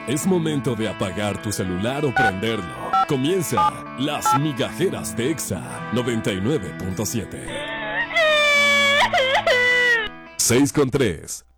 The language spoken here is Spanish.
Es momento de apagar tu celular o prenderlo. Comienza Las Migajeras de Exa 99.7. 6 con 3.